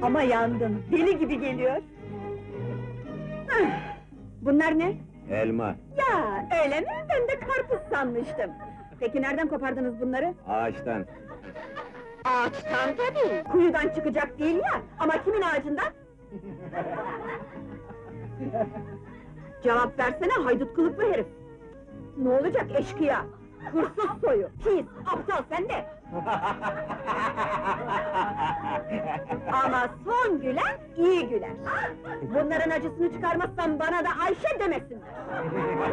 Ama yandım, deli gibi geliyor. Ah, bunlar ne? Elma, Ya, öyle mi? Ben de karpuz sanmıştım. Peki nereden kopardınız bunları? ağaçtan. Ağaçtan tabii! Kuyudan çıkacak değil ya, ama kimin ağacından? Cevap versene haydut kılıklı herif! Ne olacak eşkıya? Hırsız soyu, pis, aptal sen de! Ama son gülen, iyi güler! Bunların acısını çıkarmazsam bana da Ayşe demesinler!